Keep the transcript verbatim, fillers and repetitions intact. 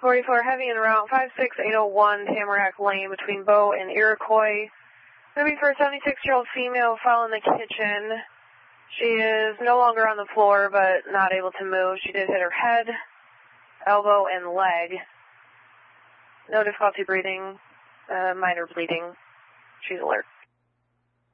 forty-four heavy en route, five six eight oh one Tamarack Lane between Bow and Iroquois. Going to be for a seventy-six-year-old female foul in the kitchen. She is no longer on the floor, but not able to move. She did hit her head, elbow, and leg. No difficulty breathing, uh, minor bleeding. She's alert.